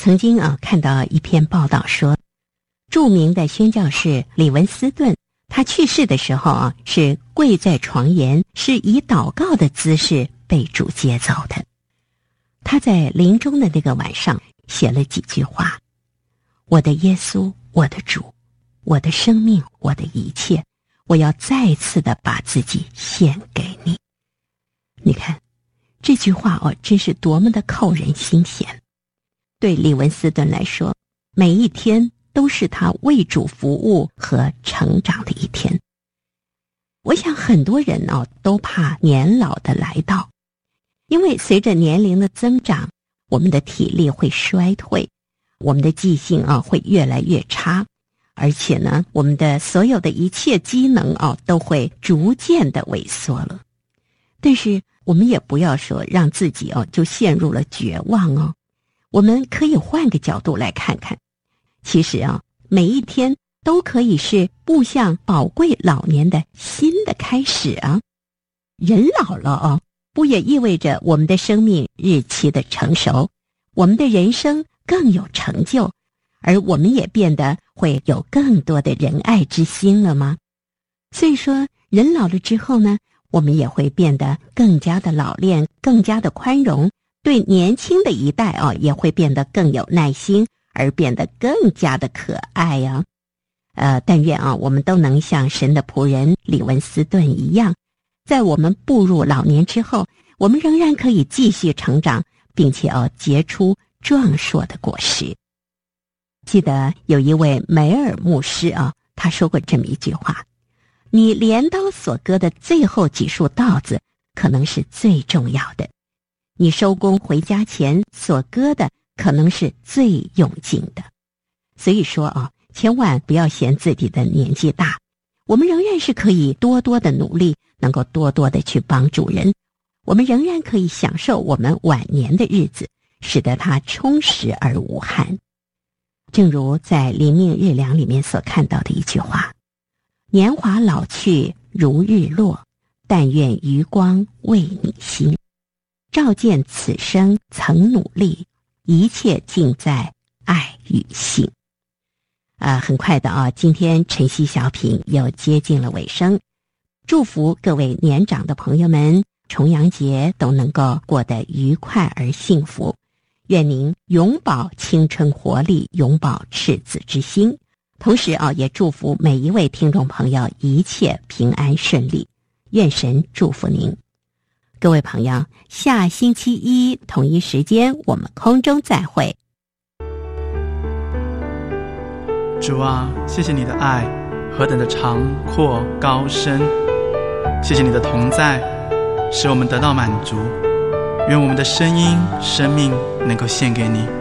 曾经看到一篇报道说，著名的宣教士李文斯顿，他去世的时候是跪在床沿，是以祷告的姿势被主接走的。他在临终的那个晚上写了几句话：我的耶稣，我的主，我的生命，我的一切，我要再次的把自己献给你。你看这句话真是多么的扣人心弦。对李文斯顿来说，每一天都是他为主服务和成长的一天。我想很多人都怕年老的来到，因为随着年龄的增长，我们的体力会衰退，我们的记性会越来越差，而且呢，我们的所有的一切机能都会逐渐的萎缩了。但是我们也不要说让自己就陷入了绝望我们可以换个角度来看看，其实每一天都可以是步向宝贵老年的新的开始人老了不也意味着我们的生命日期的成熟，我们的人生更有成就，而我们也变得会有更多的仁爱之心了吗？所以说人老了之后呢，我们也会变得更加的老练，更加的宽容，对年轻的一代也会变得更有耐心，而变得更加的可爱但愿我们都能像神的仆人李文斯顿一样，在我们步入老年之后，我们仍然可以继续成长，并且结出壮硕的果实。记得有一位梅尔牧师他说过这么一句话：你镰刀所割的最后几束稻子可能是最重要的，你收工回家前所割的可能是最用劲的。所以说千万不要嫌自己的年纪大，我们仍然是可以多多的努力，能够多多的去帮助人，我们仍然可以享受我们晚年的日子，使得它充实而无憾。正如在《临命日粮》里面所看到的一句话：年华老去如日落，但愿余光为你新，照见此生曾努力，一切尽在爱与信。很快的今天晨曦小品又接近了尾声，祝福各位年长的朋友们重阳节都能够过得愉快而幸福，愿您永葆青春活力，永葆赤子之心。同时也祝福每一位听众朋友一切平安顺利，愿神祝福您。各位朋友，下星期一同一时间我们空中再会。 主啊，谢谢你的爱何等的长阔高深，谢谢你的同在使我们得到满足，愿我们的声音生命能够献给你。